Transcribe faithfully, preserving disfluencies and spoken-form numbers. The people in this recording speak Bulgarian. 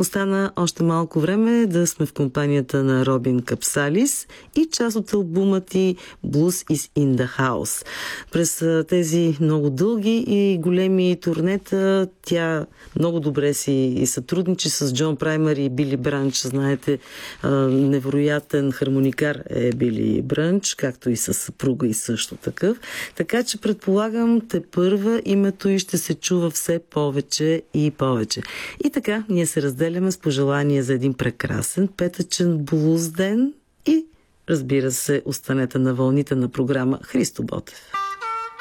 Остана още малко време да сме в компанията на Робин Капсалис и част от албумът и Blues is in the House. През тези много дълги и големи турнета тя много добре си сътрудничи с Джон Праймър и Били Бранч. Знаете, невероятен хармоникар е Били Бранч, както и със съпруга и също такъв. Така че предполагам, те първа името и ще се чува все повече и повече. И така, ние се разделяме с пожелания за един прекрасен петъчен блуз ден и, разбира се, останете на вълните на програма Христо Ботев.